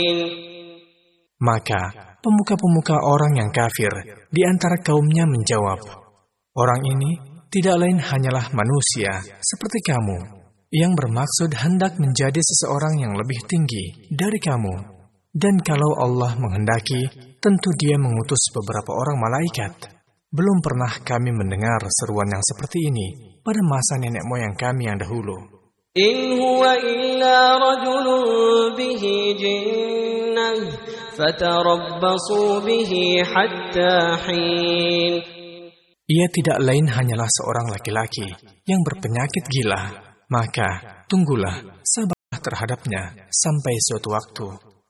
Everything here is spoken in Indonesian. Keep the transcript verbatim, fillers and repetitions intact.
Maka pemuka-pemuka orang yang kafir di antara kaumnya menjawab, "Orang ini tidak lain hanyalah manusia seperti kamu, yang bermaksud hendak menjadi seseorang yang lebih tinggi dari kamu. Dan kalau Allah menghendaki, tentu Dia mengutus beberapa orang malaikat. Belum pernah kami mendengar seruan yang seperti ini pada masa nenek moyang kami yang dahulu. In huwa illa rajulun bihi jinnah fatarabbasu bihi hatta hin." Ia tidak lain hanyalah seorang laki-laki yang berpenyakit gila, maka tunggulah sabarlah terhadapnya sampai suatu waktu.